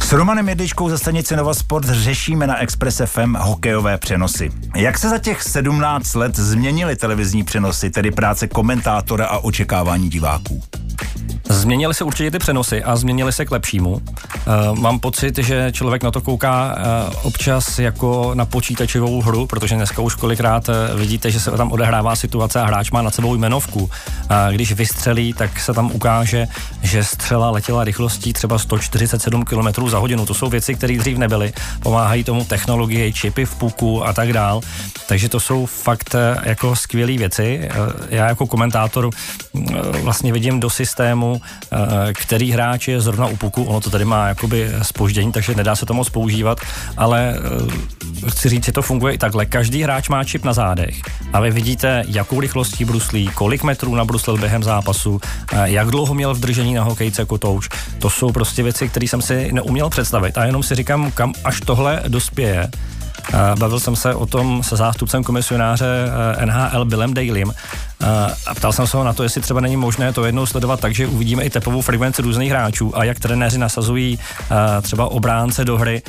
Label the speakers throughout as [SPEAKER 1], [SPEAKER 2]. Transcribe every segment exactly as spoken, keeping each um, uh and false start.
[SPEAKER 1] S Romanem Jedličkou ze stanice Nova Sport řešíme na Express F M hokejové přenosy. Jak se za těch sedmnáct let změnily televizní přenosy, tedy práce komentátora a očekávání diváků?
[SPEAKER 2] Změnily se určitě ty přenosy a změnily se k lepšímu. Uh, mám pocit, že člověk na to kouká uh, občas jako na počítačovou hru, protože dneska už kolikrát uh, vidíte, že se tam odehrává situace a hráč má nad sebou jmenovku. Uh, když vystřelí, tak se tam ukáže, že střela letěla rychlostí třeba sto čtyřicet sedm kilometrů za hodinu. To jsou věci, které dřív nebyly. Pomáhají tomu technologie, čipy v puku a tak dál. Takže to jsou fakt uh, jako skvělé věci. Uh, já jako komentátor uh, vlastně vidím do systému, který hráč je zrovna u puku, ono to tady má jakoby zpoždění, takže nedá se to moc používat, ale chci říct, že to funguje i takhle. Každý hráč má čip na zádech a vy vidíte, jakou rychlostí bruslí, kolik metrů nabruslil během zápasu, jak dlouho měl v držení na hokejce kotouč. To jsou prostě věci, které jsem si neuměl představit a jenom si říkám, kam až tohle dospěje. Bavil jsem se o tom se zástupcem komisionáře N H L Billem Dailym a ptal jsem se ho na to, jestli třeba není možné to jednou sledovat tak, že uvidíme i tepovou frekvenci různých hráčů a jak trenéři nasazují třeba obránce do hry,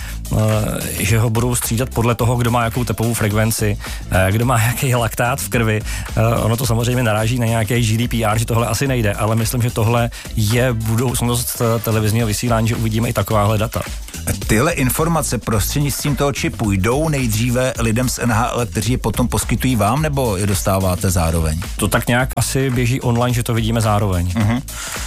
[SPEAKER 2] že ho budou střídat podle toho, kdo má jakou tepovou frekvenci, kdo má jaký laktát v krvi. Ono to samozřejmě naráží na nějaké G D P R, že tohle asi nejde, ale myslím, že tohle je budoucnost televizního vysílání, že uvidíme i takováhle data.
[SPEAKER 1] Tyhle informace prostřednictvím toho čipu jdou nejdříve lidem z N H L, kteří je potom poskytují vám, nebo je dostáváte zároveň?
[SPEAKER 2] To tak nějak asi běží online, že to vidíme zároveň. Uh-huh.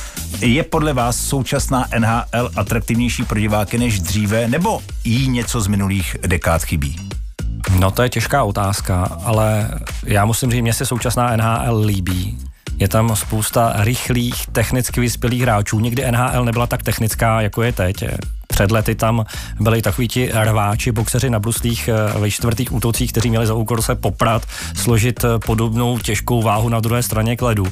[SPEAKER 1] Je podle vás současná N H L atraktivnější pro diváky než dříve, nebo jí něco z minulých dekád chybí?
[SPEAKER 2] No to je těžká otázka, ale já musím říct, mně se současná N H L líbí. Je tam spousta rychlých, technicky vyspělých hráčů. Nikdy N H L nebyla tak technická, jako je teď. Před lety tam byli takoví ti rváči, boxeři na bruslích ve čtvrtých útocích, kteří měli za úkol se poprat, složit podobnou těžkou váhu na druhé straně k ledu.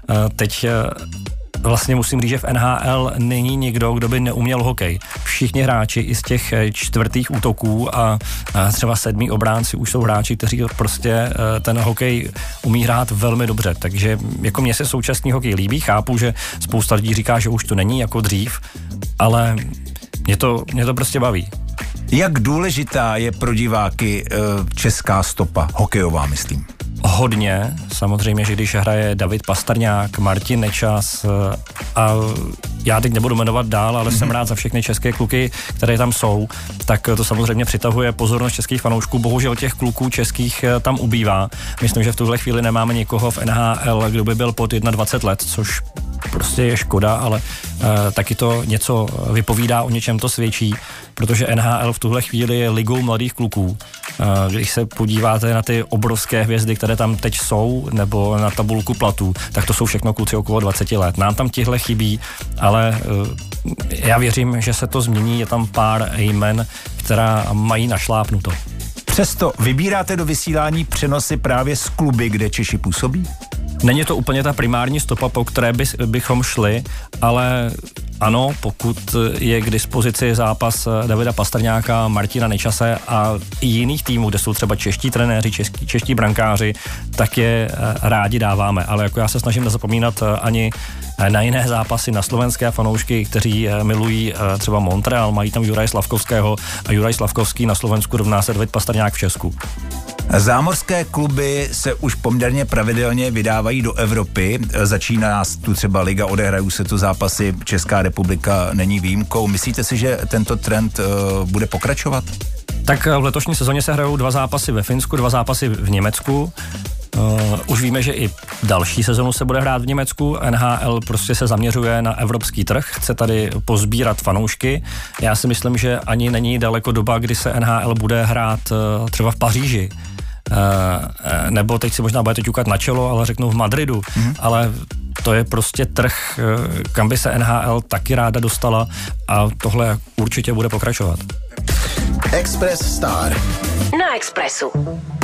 [SPEAKER 2] Teď vlastně musím říct, že v N H L není nikdo, kdo by neuměl hokej. Všichni hráči i z těch čtvrtých útoků a, a třeba sedmí obránci už jsou hráči, kteří prostě ten hokej umí hrát velmi dobře. Takže jako mně se současný hokej líbí, chápu, že spousta lidí říká, že už to není jako dřív, ale mě to, mě to prostě baví.
[SPEAKER 1] Jak důležitá je pro diváky e, česká stopa, hokejová myslím?
[SPEAKER 2] Hodně, samozřejmě, že když hraje David Pastrňák, Martin Nečas a já teď nebudu jmenovat dál, ale mm-hmm. jsem rád za všechny české kluky, které tam jsou, tak to samozřejmě přitahuje pozornost českých fanoušků. Bohužel těch kluků českých tam ubývá. Myslím, že v tuhle chvíli nemáme nikoho v N H L, kdo by byl pod dvacet jedna let, což prostě je škoda, ale uh, taky to něco vypovídá, o něčem to svědčí, protože N H L v tuhle chvíli je ligou mladých kluků. Uh, když se podíváte na ty obrovské hvězdy, které tam teď jsou, nebo na tabulku platů, tak to jsou všechno kluci okolo dvacet let. Nám tam tihle chybí, ale uh, já věřím, že se to změní, je tam pár jmen, která mají našlápnuto.
[SPEAKER 1] Přesto vybíráte do vysílání přenosy právě z kluby, kde Češi působí?
[SPEAKER 2] Není to úplně ta primární stopa, po které by, bychom šli, ale ano, pokud je k dispozici zápas Davida Pastrňáka, Martina Nečase a i jiných týmů, kde jsou třeba čeští trenéři, čeští, čeští brankáři, tak je rádi dáváme. Ale jako já se snažím nezapomínat ani na jiné zápasy, na slovenské fanoušky, kteří milují třeba Montreal, mají tam Juraje Slavkovského a Juraj Slavkovský na Slovensku rovná se David Pastrňák v Česku.
[SPEAKER 1] Zámořské kluby se už poměrně pravidelně vydávají do Evropy. Začíná tu třeba liga, odehrají se tu zápasy, Česká republika není výjimkou. Myslíte si, že tento trend uh, bude pokračovat?
[SPEAKER 2] Tak v letošní sezóně se hrajou dva zápasy ve Finsku, dva zápasy v Německu. Uh, už víme, že i další sezonu se bude hrát v Německu. N H L prostě se zaměřuje na evropský trh, chce tady pozbírat fanoušky. Já si myslím, že ani není daleko doba, kdy se N H L bude hrát uh, třeba v Paříži. Uh, nebo teď si možná budete ťukat na čelo, ale řeknu v Madridu. Mm. Ale to je prostě trh, kam by se N H L taky ráda dostala a tohle určitě bude pokračovat.
[SPEAKER 3] Express Star na Expressu.